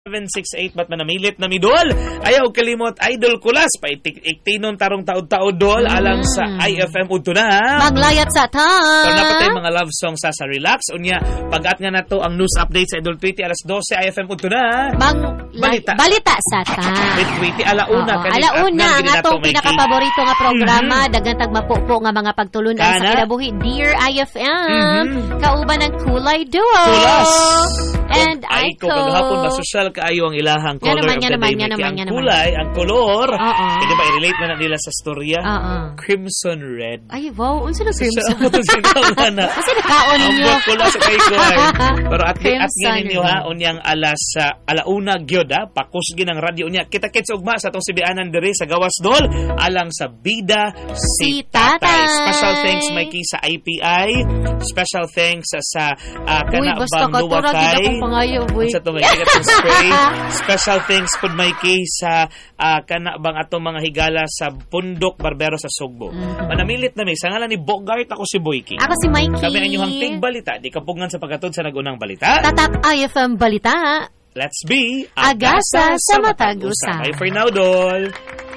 768 ba't manamilit na midol? Ayaw kalimot Idol Kulas pa iktinon tarong taod-taod dol alang sa IFM udto na. Maglayat sa ta. So napatay mga love songs sa Relax unya pag-at nga nato ang news update sa Idol 20 alas 12 IFM udto na. Balita sa ta. With 20 alauna kanina. Alauna ang atong pinakapaborito nga programa daghang tagmapupo nga mga pagtulunan sa kinabuhi Dear IFM. Kauban ng Kulay Duo. And Aiko. Kagahapon ba social kaayo ang ilahang color of the day. Ang kulay, ang kolor. Hindi ba i-relate na nila sa storya? Crimson red. Ay, wow. Unsa na crimson? Kasi nakaon ninyo. Ang kula sa kay ko. Pero at nga ninyo ha, unyang alauna gyud ha, pakusgin ang radyo unya. Kita-kits ugma sa atong sibianan diri sa Gawas Dol alang sa Bida si Tatay. Special thanks Mikey sa IPI. Special thanks sa Kanabang Luwakay. Sa tumay spray. Special thanks pud Mikey sa kanabang atong mga higala sa Pundok Barbero sa Sugbo. Manamilit na may sa ngalan ni Bogart, ako si Boyki. Ako si Mikey. Kami ang inyong tigbalita. Di kapugngan sa pagkatod sa nagunang balita. Tatak IFM Balita. Let's be Agasa sa Matag Usa. Bye for now, Dol.